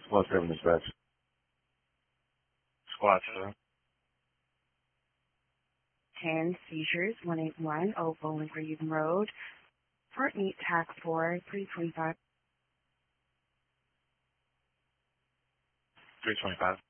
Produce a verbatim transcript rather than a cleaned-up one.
Los seven dispatch. Squad seven. ten seizures, one eight one, Old Bowling Green Road. Fort Meade, Tac four, three twenty-five. three twenty-five.